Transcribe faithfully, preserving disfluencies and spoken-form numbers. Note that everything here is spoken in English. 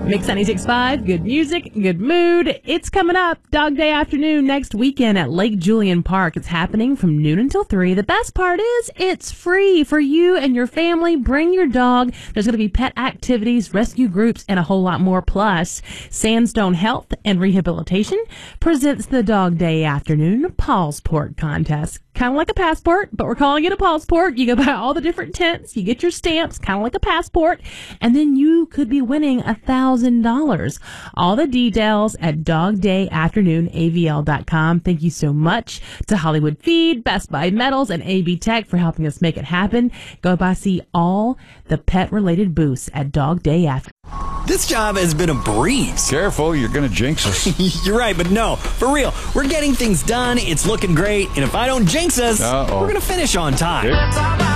Mix ninety-six point five, good music, good mood. It's coming up, Dog Day afternoon next weekend at Lake Julian Park. It's happening from noon until three. The best part is it's free for you and your family. Bring your dog. There's going to be pet activities, rescue groups, and a whole lot more. Plus, Sandstone Health and Rehabilitation presents the Dog Day afternoon Pawsport contest. Kind of like a passport, but we're calling it a Pawsport. You go buy all the different tents, you get your stamps, kind of like a passport, and then you could be winning a thousand dollars. All the details at dog day afternoon A V L dot com. Thank you so much to Hollywood Feed, Best Buy Metals, and A B Tech for helping us make it happen. Go by see all the pet-related booths at Dog Day Afternoon. This job has been a breeze. Careful, you're going to jinx us. You're right, but no, for real. We're getting things done. It's looking great. And if I don't jinx us, Uh-oh. we're going to finish on time. Okay.